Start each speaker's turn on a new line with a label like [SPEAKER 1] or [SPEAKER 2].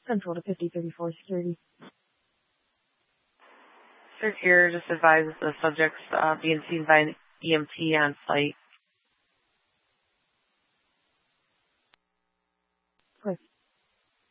[SPEAKER 1] Control to 5034 security.
[SPEAKER 2] Search here just advises the subjects being seen by an EMT on site.
[SPEAKER 1] Click.